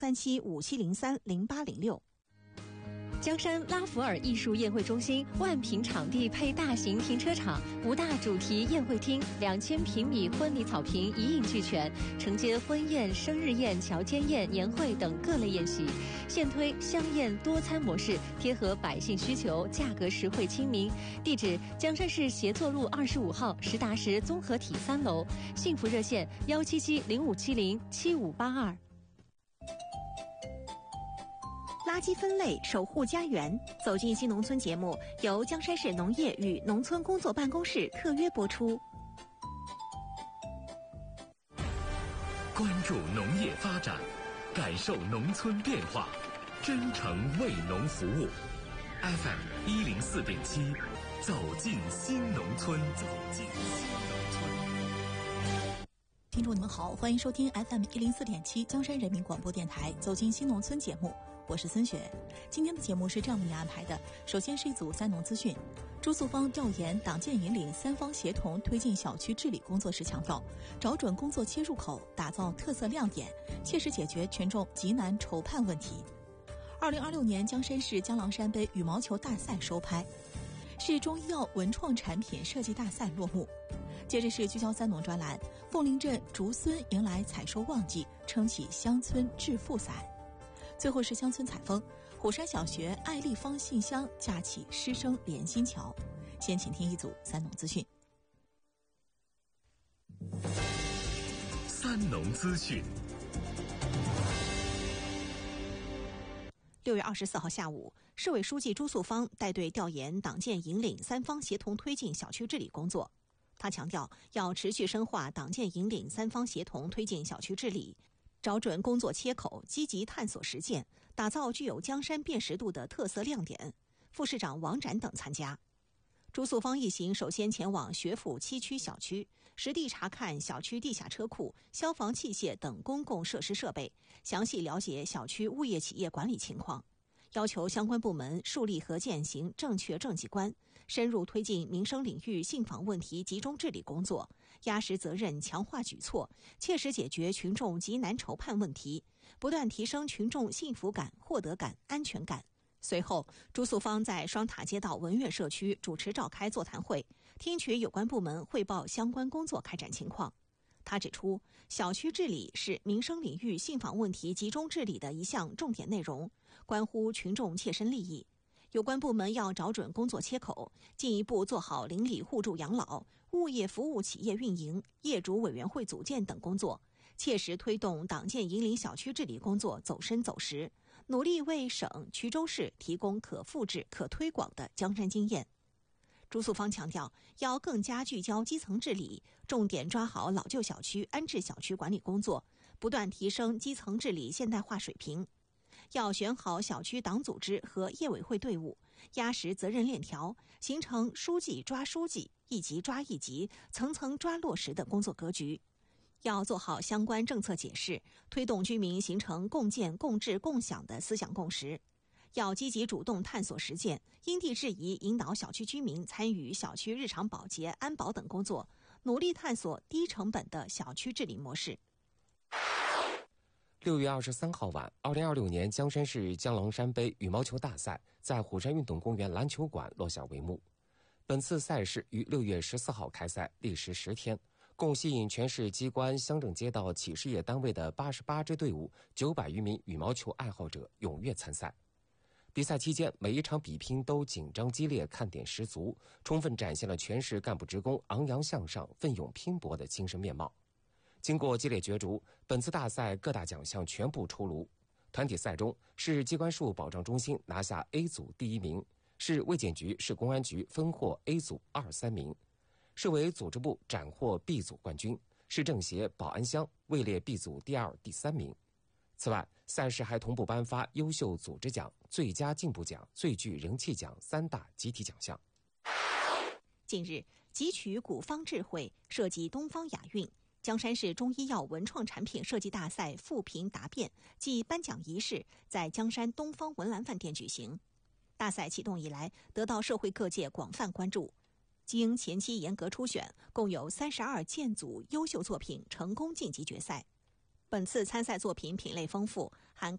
3757030806。 江山拉弗尔艺术宴会中心万平场地配大型停车场，5大主题宴会厅，2000平米婚礼草坪一应俱全，承接婚宴、生日宴、乔间宴、年会等各类宴席。现推香宴多餐模式，贴合百姓需求，价格实惠亲民。地址：江山市协作路25号实达实综合体3楼。幸福热线17705707582。 垃圾分类守护家园，走进新农村节目由江山市农业与农村工作办公室特约播出。 关注农业发展，感受农村变化，真诚为农服务。FM 104.7，走进新农村，走进新农村。 听众你们好，欢迎收听 FM 104.7江山人民广播电台走进新农村节目，我是孙雪。今天的节目是这样为您安排的：首先是一组三农资讯。朱素芳调研党建引领三方协同推进小区治理工作时强调，找准工作切入口，打造特色亮点，切实解决群众急难愁盼问题。2026年江山市江郎山杯羽毛球大赛收拍，市中医药文创产品设计大赛落幕。接着是聚焦三农专栏，凤林镇竹荪迎来采收旺季，撑起乡村致富伞。最后是乡村采风，虎山小学爱立方信箱架起师生连心桥。先请听一组三农资讯。 三农资讯。 6月24号下午，市委书记朱素芳带队调研党建引领三方协同推进小区治理工作。他强调，要持续深化党建引领三方协同推进小区治理，找准工作切口，积极探索实践，打造具有江山辨识度的特色亮点。副市长王展等参加。朱素芳一行首先前往学府7区小区，实地查看小区地下车库、消防器械等公共设施设备，详细了解小区物业企业管理情况。要求相关部门树立和践行正确政绩观，深入推进民生领域信访问题集中治理工作，压实责任，强化举措，切实解决群众急难愁盼问题，不断提升群众幸福感、获得感、安全感。随后，朱素芳在双塔街道文苑社区主持召开座谈会，听取有关部门汇报相关工作开展情况。他指出，小区治理是民生领域信访问题集中治理的一项重点内容，关乎群众切身利益。有关部门要找准工作切口，进一步做好邻里互助养老、物业服务企业运营、业主委员会组建等工作，切实推动党建引领小区治理工作走深走实，努力为省、衢州市提供可复制、可推广的江山经验。朱素芳强调，要更加聚焦基层治理，重点抓好老旧小区安置小区管理工作，不断提升基层治理现代化水平。要选好小区党组织和业委会队伍，压实责任链条，形成书记抓书记、一级抓一级、层层抓落实的工作格局。要做好相关政策解释，推动居民形成共建、共治、共享的思想共识。要积极主动探索实践，因地制宜引导小区居民参与小区日常保洁、安保等工作，努力探索低成本的小区治理模式。 6月23号晚，2026年江山市江郎山杯羽毛球大赛在虎山运动公园篮球馆落下帷幕。本次赛事于6月14号开赛，历时10天，共吸引全市机关、乡镇街道、企事业单位的88支队伍、900余名羽毛球爱好者踊跃参赛。比赛期间，每一场比拼都紧张激烈，看点十足，充分展现了全市干部职工昂扬向上、奋勇拼搏的精神面貌。经过激烈角逐，本次大赛各大奖项全部出炉。团体赛中，市机关事务保障中心拿下 A 组第1名，市卫健局、市公安局分获 A 组2、3名，市委组织部斩获 B 组冠军，市政协、保安乡位列 B 组第2、第3名。此外，赛事还同步颁发优秀组织奖、最佳进步奖、最具人气奖3大集体奖项。 近日，汲取古方智慧，设计东方雅韵，江山市中医药文创产品设计大赛复评答辩暨颁奖仪式在江山东方文澜饭店举行。大赛启动以来，得到社会各界广泛关注。经前期严格初选，共有32件组优秀作品成功晋级决赛。本次参赛作品品类丰富，涵盖